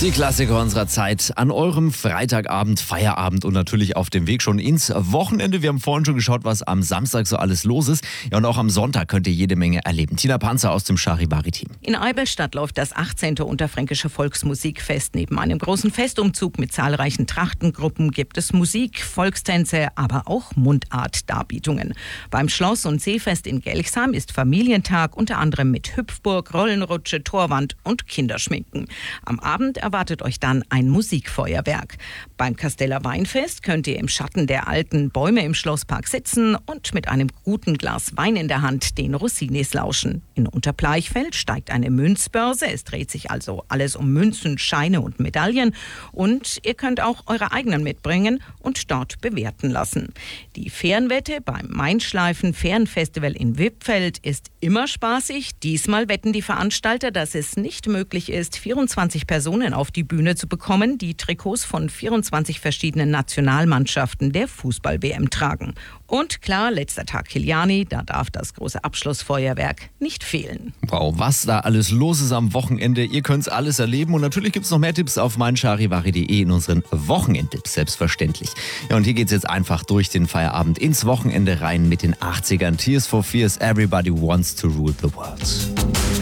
Die Klassiker unserer Zeit an eurem Freitagabend, Feierabend und natürlich auf dem Weg schon ins Wochenende. Wir haben vorhin schon geschaut, was am Samstag so alles los ist. Ja, und auch am Sonntag könnt ihr jede Menge erleben. Tina Panzer aus dem Charivari-Team. In Eiberstadt läuft das 18. Unterfränkische Volksmusikfest. Neben einem großen Festumzug mit zahlreichen Trachtengruppen gibt es Musik, Volkstänze, aber auch Mundart-Darbietungen. Beim Schloss- und Seefest in Gelchsheim ist Familientag, unter anderem mit Hüpfburg, Rollenrutsche, Torwand und Kinderschminken. Am Abend erwartet euch dann ein Musikfeuerwerk. Beim Kasteller Weinfest könnt ihr im Schatten der alten Bäume im Schlosspark sitzen und mit einem guten Glas Wein in der Hand den Rossinis lauschen. In Unterbleichfeld steigt eine Münzbörse. Es dreht sich also alles um Münzen, Scheine und Medaillen. Und ihr könnt auch eure eigenen mitbringen und dort bewerten lassen. Die Fährenwette beim Mainschleifen Fährenfestival in Wippfeld ist immer spaßig. Diesmal wetten die Veranstalter, dass es nicht möglich ist, 24 Personen auf die Bühne zu bekommen, die Trikots von 24 verschiedenen Nationalmannschaften der Fußball-WM tragen. Und klar, letzter Tag Kiliani, da darf das große Abschlussfeuerwerk nicht fehlen. Wow, was da alles los ist am Wochenende. Ihr könnt es alles erleben und natürlich gibt es noch mehr Tipps auf meincharivari.de in unseren Wochenendtipps, selbstverständlich. Ja, und hier geht es jetzt einfach durch den Feierabend ins Wochenende rein mit den 80ern. Tears for Fears, Everybody Wants to Rule the World.